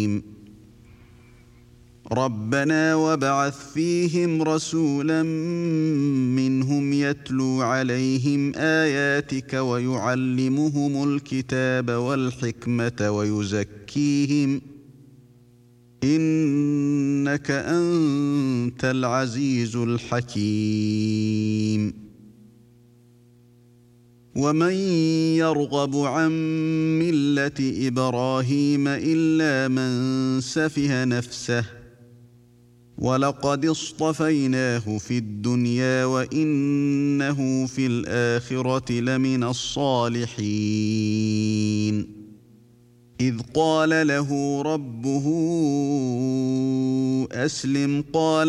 ربنا وابعث فيهم رسولا منهم يتلو عليهم آياتك ويعلمهم الكتاب والحكمة ويزكيهم إنك أنت العزيز الحكيم. ومن يرغب عن ملة إبراهيم إلا من سفه نفسه ولقد اصطفيناه في الدنيا وإنه في الآخرة لمن الصالحين. إذ قال له ربه أسلم قال